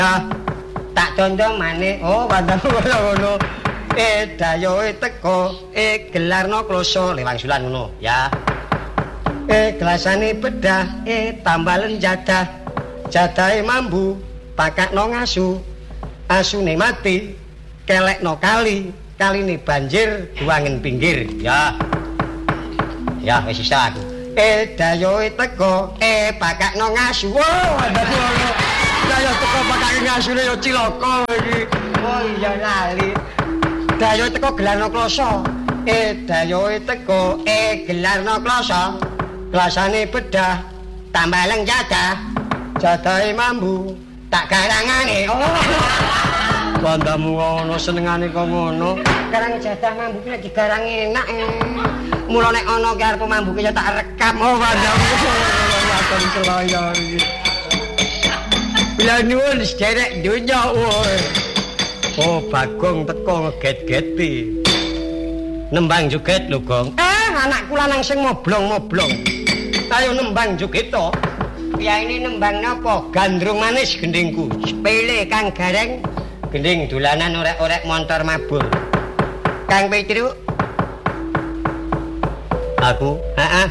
Tak condong maneh. Oh, bandamu ngono. Dayoe teko, gelarno kloso lewang sulan ngono, ya. Gelasane bedah, tambalen jadah. Jadahe mambu, pakakno ngasu. Asune mati, kelekno kali. Kaline banjir, buangen pinggir, ya. Ya, wis isa aku. Dayoe teko, pakakno ngasu. Oh, bandamu ngono. Dayoe teko pakake ngasune yo cilaka iki. Oh iya lali. Dayoe teko gelarno kloso. Dayoe teko gelarno kloso. Glasane bedah, tambaleng jadah. Jadahe mambu, tak garangane. Oh. Bandamu ngono senengane kok ngono. Garang jadah mambu ki digarang enak. Mula nek ana ki arep mambu ki ya tak rekam. Oh bandamu waton selaya iki. Bila nuwun sederek donya woe. Oh Bagong teko ngeget-geti. Nembang joget lho, Gong. Anakku lanang sing moblong-moblong. Ayo nembang joget to. Kiyaine nembang napa? Gandrung manis gendingku. Sepele Kang Gareng. Gending dolanan orek-orek montor mabur. Kang Petruk. Aku, heeh.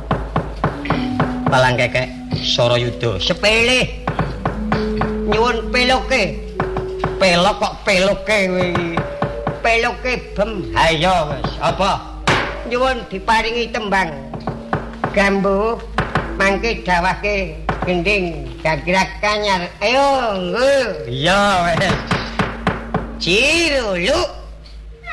Palang kekek Sarayuda. Sepele. Nyuwun peloke. Pelok kok peloke kowe iki. Peloke bem. Ha iya wis. Apa? Nyuwun diparingi tembang. Gambuh mangke dawahke gending gagrak kanyar. Ayo, nggo. Iya wis. Cirulu.